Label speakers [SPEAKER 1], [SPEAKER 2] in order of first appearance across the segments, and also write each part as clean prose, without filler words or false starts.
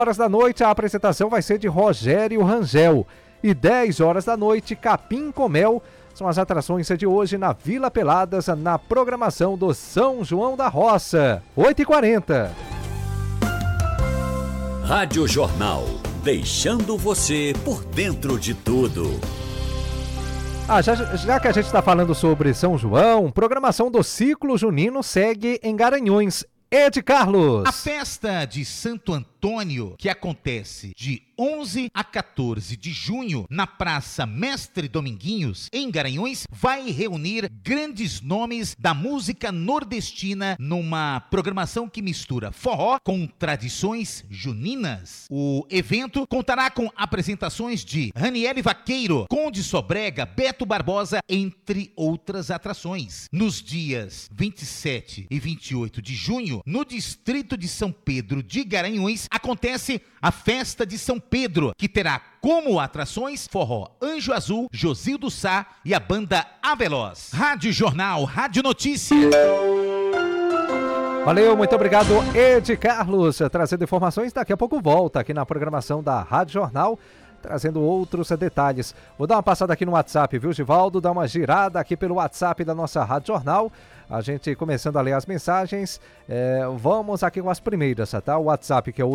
[SPEAKER 1] horas da noite, a apresentação vai ser de Rogério Rangel. E 10 horas da noite, Capim com Mel. São as atrações de hoje na Vila Peladas, na programação do São João da Roça. 8h40.
[SPEAKER 2] Rádio Jornal, deixando você por dentro de tudo.
[SPEAKER 1] Já que a gente está falando sobre São João, programação do Ciclo Junino segue em Garanhuns. Ed Carlos.
[SPEAKER 3] A festa de Santo Antônio, que acontece de 11 a 14 de junho na Praça Mestre Dominguinhos, em Garanhuns, vai reunir grandes nomes da música nordestina numa programação que mistura forró com tradições juninas. O evento contará com apresentações de Raniele Vaqueiro, Conde Sobrega, Beto Barbosa, entre outras atrações. Nos dias 27 e 28 de junho, no distrito de São Pedro de Garanhuns, acontece a Festa de São Pedro, que terá como atrações forró Anjo Azul, Josildo Sá e a banda Aveloz. Rádio Jornal, Rádio Notícia.
[SPEAKER 1] Valeu, muito obrigado, Ed Carlos, trazendo informações. Daqui a pouco volta aqui na programação da Rádio Jornal, trazendo outros detalhes. Vou dar uma passada aqui no WhatsApp, viu, Givaldo? Dá uma girada aqui pelo WhatsApp da nossa Rádio Jornal. A gente começando a ler as mensagens. Vamos aqui com as primeiras, tá? O WhatsApp que é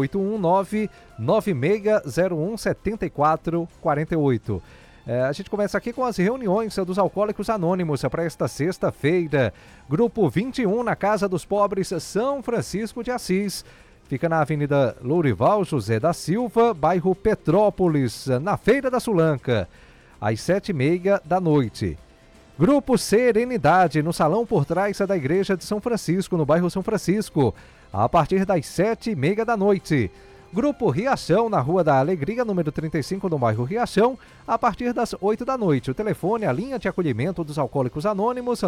[SPEAKER 1] 819-9601-7448. A gente começa aqui com as reuniões dos Alcoólicos Anônimos para esta sexta-feira. Grupo 21 na Casa dos Pobres, São Francisco de Assis. Fica na Avenida Lourival José da Silva, bairro Petrópolis, na Feira da Sulanca, às 7h30 da noite. Grupo Serenidade, no salão por trás da Igreja de São Francisco, no bairro São Francisco, a partir das 7h30 da noite. Grupo Riachão, na Rua da Alegria, número 35, no bairro Riachão, a partir das 8 da noite. O telefone, a linha de acolhimento dos Alcoólicos Anônimos,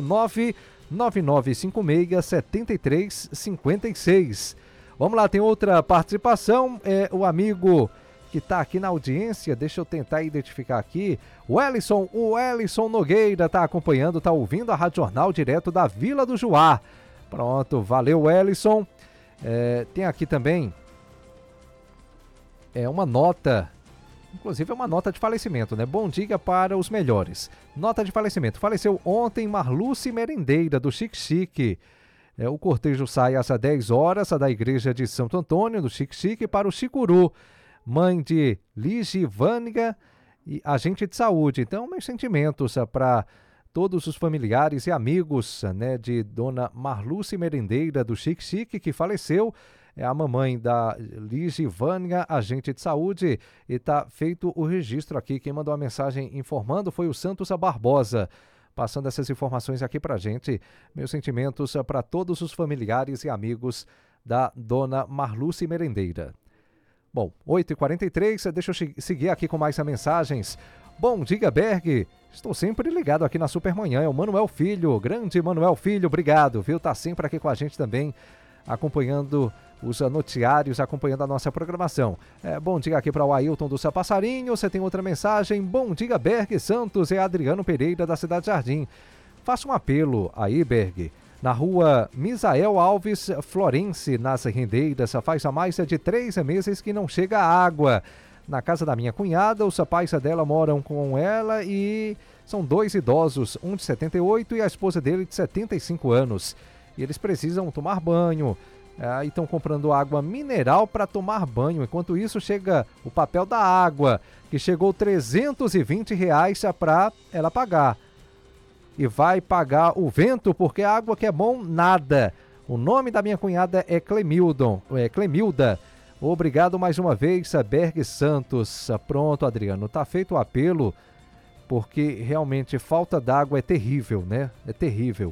[SPEAKER 1] 99956-7356. Vamos lá, tem outra participação, o amigo que está aqui na audiência, deixa eu tentar identificar aqui, o Wellison Nogueira está acompanhando, está ouvindo a Rádio Jornal direto da Vila do Juá. Pronto, valeu, Wellison. Tem aqui também uma nota, inclusive é uma nota de falecimento, né? Bom dia para os melhores. Nota de falecimento, faleceu ontem Marluce Merendeira, do Chique Chique. O cortejo sai às 10 horas da Igreja de Santo Antônio, do Chique Chique, para o Chicuru. Mãe de Ligivânia e agente de saúde. Então, meus sentimentos para todos os familiares e amigos, né, de Dona Marluce Merendeira, do Chique Chique, que faleceu. É a mamãe da Ligivânia, agente de saúde, e está feito o registro aqui. Quem mandou a mensagem informando foi o Santos Barbosa, passando essas informações aqui para a gente. Meus sentimentos para todos os familiares e amigos da Dona Marluce Merendeira. Bom, 8h43, deixa eu seguir aqui com mais mensagens. Bom dia, Berg. Estou sempre ligado aqui na Supermanhã. É o Manuel Filho, grande Manuel Filho, obrigado, viu? Tá sempre aqui com a gente também, acompanhando os noticiários, acompanhando a nossa programação. Bom dia aqui para o Ailton do Seu Passarinho. Você tem outra mensagem? Bom dia, Berg Santos, é Adriano Pereira, da Cidade Jardim. Faça um apelo aí, Berg. Na rua Misael Alves Florence, nas Rendeiras, faz há mais de 3 meses que não chega água. Na casa da minha cunhada, os pais dela moram com ela e são 2 idosos, um de 78 e a esposa dele de 75 anos. E eles precisam tomar banho. E estão comprando água mineral para tomar banho. Enquanto isso, chega o papel da água, que chegou R$320 para ela pagar. E vai pagar o vento, porque a água que é bom, nada. O nome da minha cunhada é Clemilda. Obrigado mais uma vez, Berg Santos. Pronto, Adriano, tá feito o apelo, porque realmente falta d'água é terrível, né? É terrível.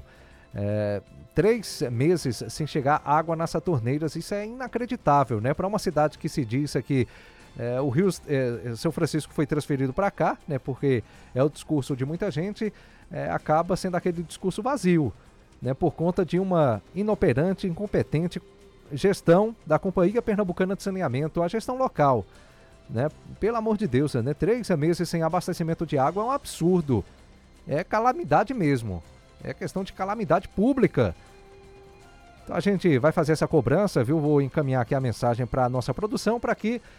[SPEAKER 1] 3 meses sem chegar água nas torneiras, isso é inacreditável, né? Para uma cidade que se diz que o Rio São Francisco foi transferido para cá, né? Porque é o discurso de muita gente, acaba sendo aquele discurso vazio, né? Por conta de uma inoperante, incompetente gestão da Companhia Pernambucana de Saneamento, a gestão local, né? Pelo amor de Deus, né? 3 meses sem abastecimento de água é um absurdo, é calamidade mesmo, é questão de calamidade pública. Então a gente vai fazer essa cobrança, viu? Vou encaminhar aqui a mensagem para a nossa produção para que